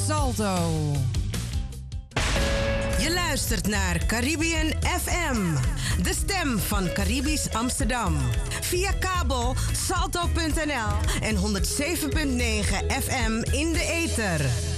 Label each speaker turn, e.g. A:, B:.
A: Salto.
B: Je luistert naar Caribbean FM, de stem van Caribisch Amsterdam. Via kabel salto.nl en 107.9 FM in de ether.